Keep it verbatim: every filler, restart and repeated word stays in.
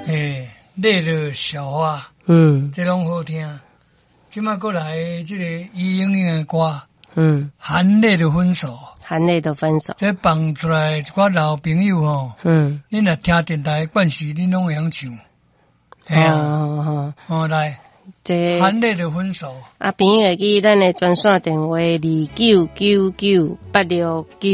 诶，泪的小花， 嗯， 这拢好听。即马过来这个伊莹莹的歌， 嗯， 含泪的分手， 含泪的分手， 这放出来一寡老朋友吼， 嗯， 恁若听电台惯时，恁拢会晓唱。哎呀， 哦， 哦来， 这含泪的分手。 啊，朋友会记咱的专线电话二九九九八六九。